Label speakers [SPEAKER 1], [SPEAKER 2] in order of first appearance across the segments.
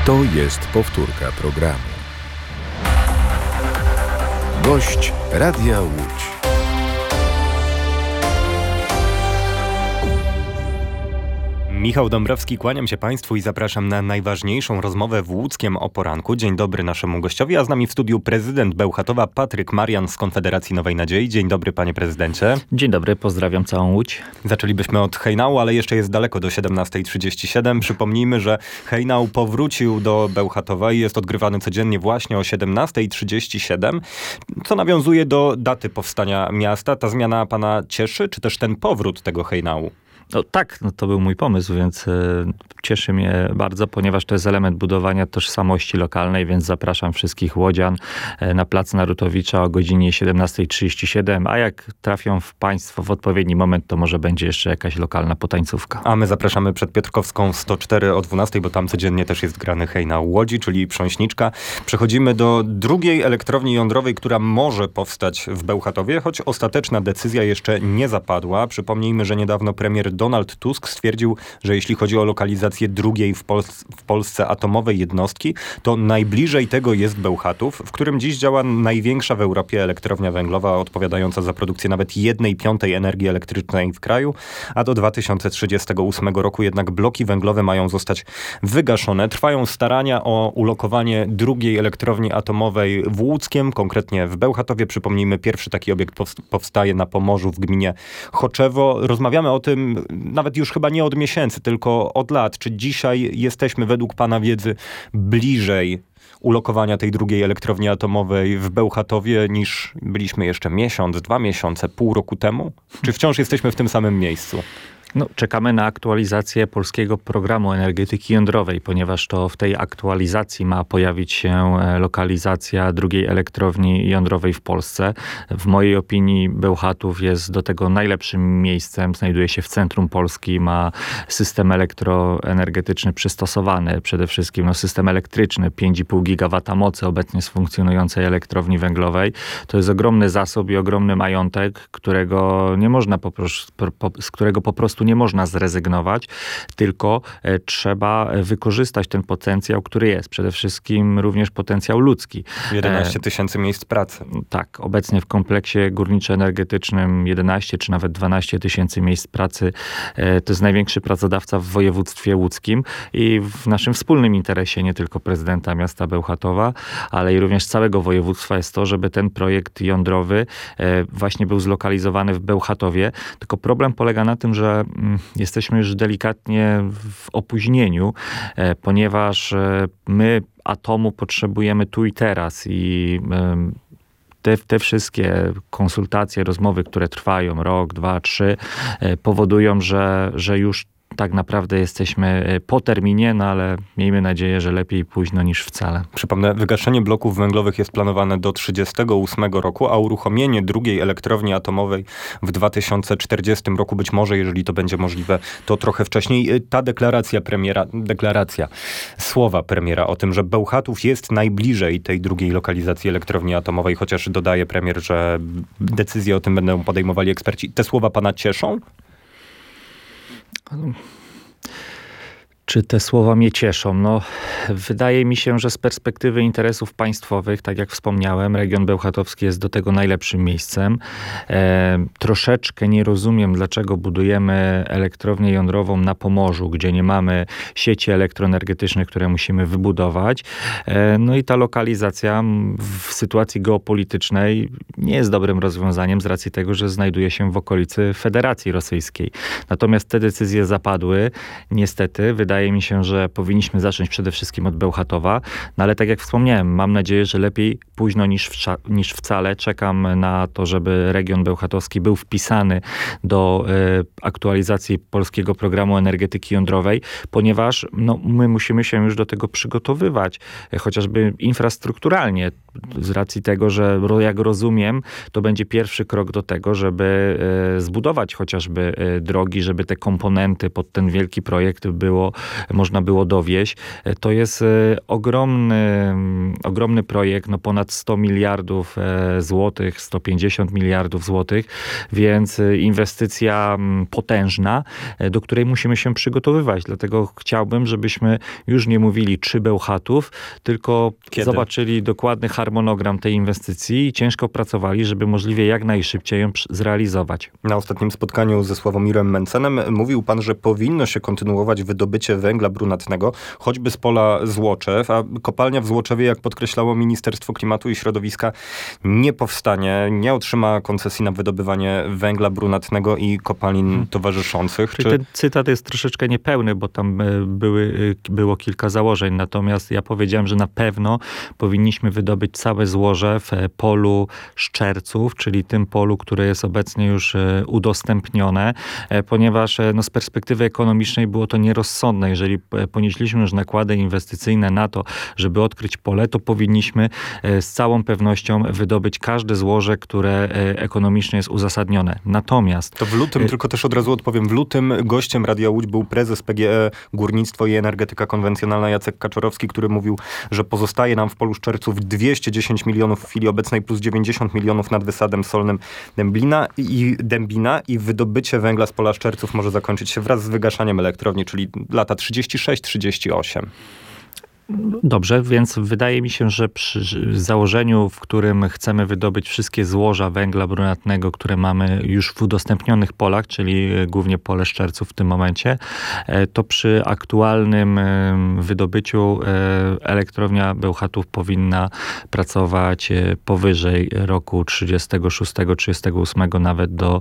[SPEAKER 1] To jest powtórka programu. Gość Radia Łódź.
[SPEAKER 2] Michał Dąbrowski, kłaniam się Państwu i zapraszam na najważniejszą rozmowę w Łódzkiem o poranku. Dzień dobry naszemu gościowi, a z nami w studiu prezydent Bełchatowa Patryk Marian z Konfederacji Nowej Nadziei. Dzień dobry, panie prezydencie.
[SPEAKER 3] Dzień dobry, pozdrawiam całą Łódź.
[SPEAKER 2] Zaczęlibyśmy od hejnału, ale jeszcze jest daleko do 17:37. Przypomnijmy, że hejnał powrócił do Bełchatowa i jest odgrywany codziennie właśnie o 17:37, co nawiązuje do daty powstania miasta. Ta zmiana pana cieszy, czy też ten powrót tego hejnału?
[SPEAKER 3] No tak, to był mój pomysł, więc cieszy mnie bardzo, ponieważ to jest element budowania tożsamości lokalnej, więc zapraszam wszystkich łodzian na plac Narutowicza o godzinie 17:37, a jak trafią państwo w odpowiedni moment, to może będzie jeszcze jakaś lokalna potańcówka.
[SPEAKER 2] A my zapraszamy przed Piotrkowską 104 o 12:00, bo tam codziennie też jest grany hejnał Łodzi, czyli Prząśniczka. Przechodzimy do drugiej elektrowni jądrowej, która może powstać w Bełchatowie, choć ostateczna decyzja jeszcze nie zapadła. Przypomnijmy, że niedawno premier Donald Tusk stwierdził, że jeśli chodzi o lokalizację drugiej w Polsce atomowej jednostki, to najbliżej tego jest Bełchatów, w którym dziś działa największa w Europie elektrownia węglowa, odpowiadająca za produkcję nawet 1/5 energii elektrycznej w kraju, a do 2038 roku jednak bloki węglowe mają zostać wygaszone. Trwają starania o ulokowanie drugiej elektrowni atomowej w Łódzkiem, konkretnie w Bełchatowie. Przypomnijmy, pierwszy taki obiekt powstaje na Pomorzu w gminie Choczewo. Rozmawiamy o tym nawet już chyba nie od miesięcy, tylko od lat. Czy dzisiaj jesteśmy według pana wiedzy bliżej ulokowania tej drugiej elektrowni atomowej w Bełchatowie niż byliśmy jeszcze miesiąc, 2 miesiące, pół roku temu? Czy wciąż jesteśmy w tym samym miejscu?
[SPEAKER 3] No, czekamy na aktualizację polskiego programu energetyki jądrowej, ponieważ to w tej aktualizacji ma pojawić się lokalizacja drugiej elektrowni jądrowej w Polsce. W mojej opinii Bełchatów jest do tego najlepszym miejscem. Znajduje się w centrum Polski, ma system elektroenergetyczny przystosowany. Przede wszystkim system elektryczny, 5,5 gigawata mocy obecnie z funkcjonującej elektrowni węglowej. To jest ogromny zasób i ogromny majątek, którego nie można z którego po prostu nie można zrezygnować, tylko trzeba wykorzystać ten potencjał, który jest. Przede wszystkim również potencjał ludzki.
[SPEAKER 2] 11 tysięcy miejsc pracy.
[SPEAKER 3] Tak, obecnie w kompleksie górniczo-energetycznym 11 czy nawet 12 tysięcy miejsc pracy. To jest największy pracodawca w województwie łódzkim i w naszym wspólnym interesie, nie tylko prezydenta miasta Bełchatowa, ale i również całego województwa jest to, żeby ten projekt jądrowy właśnie był zlokalizowany w Bełchatowie. Tylko problem polega na tym, że jesteśmy już delikatnie w opóźnieniu, ponieważ my atomu potrzebujemy tu i teraz i te wszystkie konsultacje, rozmowy, które trwają rok, 2, 3, powodują, że już tak naprawdę jesteśmy po terminie, no ale miejmy nadzieję, że lepiej późno niż wcale.
[SPEAKER 2] Przypomnę, wygaszenie bloków węglowych jest planowane do 1938 roku, a uruchomienie drugiej elektrowni atomowej w 2040 roku, być może, jeżeli to będzie możliwe, to trochę wcześniej. Ta słowa premiera o tym, że Bełchatów jest najbliżej tej drugiej lokalizacji elektrowni atomowej, chociaż dodaje premier, że decyzje o tym będą podejmowali eksperci. Te słowa pana cieszą?
[SPEAKER 3] Czy te słowa mnie cieszą? No, wydaje mi się, że z perspektywy interesów państwowych, tak jak wspomniałem, region bełchatowski jest do tego najlepszym miejscem. Troszeczkę nie rozumiem, dlaczego budujemy elektrownię jądrową na Pomorzu, gdzie nie mamy sieci elektroenergetycznych, które musimy wybudować. No i ta lokalizacja w sytuacji geopolitycznej nie jest dobrym rozwiązaniem z racji tego, że znajduje się w okolicy Federacji Rosyjskiej. Natomiast te decyzje zapadły. Niestety, wydaje mi się, że powinniśmy zacząć przede wszystkim od Bełchatowa, no ale tak jak wspomniałem, mam nadzieję, że lepiej późno niż wcale. Czekam na to, żeby region bełchatowski był wpisany do aktualizacji polskiego programu energetyki jądrowej, ponieważ my musimy się już do tego przygotowywać, chociażby infrastrukturalnie, z racji tego, że jak rozumiem, to będzie pierwszy krok do tego, żeby zbudować chociażby drogi, żeby te komponenty pod ten wielki projekt było można było dowieść. To jest ogromny projekt, ponad 100 miliardów złotych, 150 miliardów złotych, więc inwestycja potężna, do której musimy się przygotowywać. Dlatego chciałbym, żebyśmy już nie mówili 3 Bełchatów, tylko zobaczyli dokładny harmonogram tej inwestycji i ciężko pracowali, żeby możliwie jak najszybciej ją zrealizować.
[SPEAKER 2] Na ostatnim spotkaniu ze Sławomirem Mencenem mówił pan, że powinno się kontynuować wydobycie węgla brunatnego, choćby z pola Złoczew, a kopalnia w Złoczewie, jak podkreślało Ministerstwo Klimatu i Środowiska, nie powstanie, nie otrzyma koncesji na wydobywanie węgla brunatnego i kopalin towarzyszących.
[SPEAKER 3] Ten cytat jest troszeczkę niepełny, bo tam było kilka założeń, natomiast ja powiedziałem, że na pewno powinniśmy wydobyć całe złoże w polu Szczerców, czyli tym polu, które jest obecnie już udostępnione, ponieważ z perspektywy ekonomicznej było to nierozsądne. Jeżeli ponieśliśmy już nakłady inwestycyjne na to, żeby odkryć pole, to powinniśmy z całą pewnością wydobyć każde złoże, które ekonomicznie jest uzasadnione. Natomiast...
[SPEAKER 2] To w lutym, tylko też od razu odpowiem, w lutym gościem Radia Łódź był prezes PGE Górnictwo i Energetyka Konwencjonalna Jacek Kaczorowski, który mówił, że pozostaje nam w polu Szczerców 210 milionów w chwili obecnej plus 90 milionów nad wysadem solnym Dębina i wydobycie węgla z pola Szczerców może zakończyć się wraz z wygaszaniem elektrowni, czyli lata 36-38.
[SPEAKER 3] Dobrze, więc wydaje mi się, że przy założeniu, w którym chcemy wydobyć wszystkie złoża węgla brunatnego, które mamy już w udostępnionych polach, czyli głównie pole Szczerców w tym momencie, to przy aktualnym wydobyciu elektrownia Bełchatów powinna pracować powyżej roku 36-38, nawet do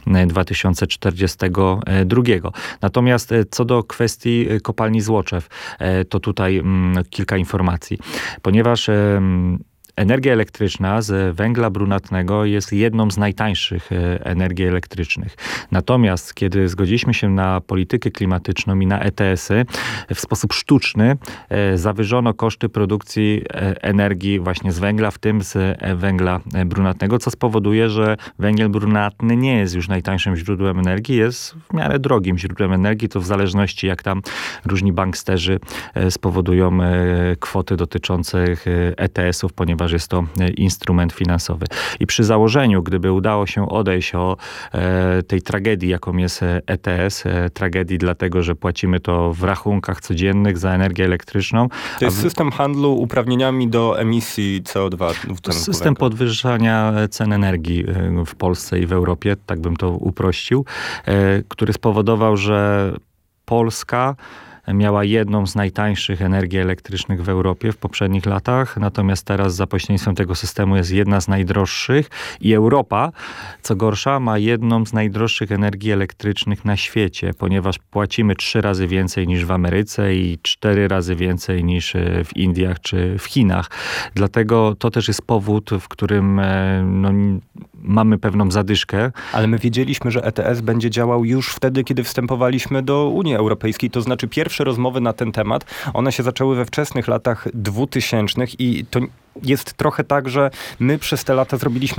[SPEAKER 3] 2042. Natomiast co do kwestii kopalni Złoczew, to tutaj kilka informacji. Ponieważ energia elektryczna z węgla brunatnego jest jedną z najtańszych energii elektrycznych. Natomiast kiedy zgodziliśmy się na politykę klimatyczną i na ETS-y, w sposób sztuczny zawyżono koszty produkcji energii właśnie z węgla, w tym z węgla brunatnego, co spowoduje, że węgiel brunatny nie jest już najtańszym źródłem energii, jest w miarę drogim źródłem energii. To w zależności jak tam różni banksterzy spowodują kwoty dotyczących ETS-ów, ponieważ jest to instrument finansowy. I przy założeniu, gdyby udało się odejść od tej tragedii, jaką jest ETS, tragedii dlatego, że płacimy to w rachunkach codziennych za energię elektryczną.
[SPEAKER 2] To jest system handlu uprawnieniami do emisji CO2.
[SPEAKER 3] System podwyższania cen energii w Polsce i w Europie, tak bym to uprościł, który spowodował, że Polska miała jedną z najtańszych energii elektrycznych w Europie w poprzednich latach, natomiast teraz za pośrednictwem tego systemu jest jedna z najdroższych i Europa, co gorsza, ma jedną z najdroższych energii elektrycznych na świecie, ponieważ płacimy 3 razy więcej niż w Ameryce i 4 razy więcej niż w Indiach czy w Chinach. Dlatego to też jest powód, w którym mamy pewną zadyszkę.
[SPEAKER 2] Ale my wiedzieliśmy, że ETS będzie działał już wtedy, kiedy wstępowaliśmy do Unii Europejskiej, to znaczy pierwsze rozmowy na ten temat, one się zaczęły we wczesnych latach 2000 i to jest trochę tak, że my przez te lata zrobiliśmy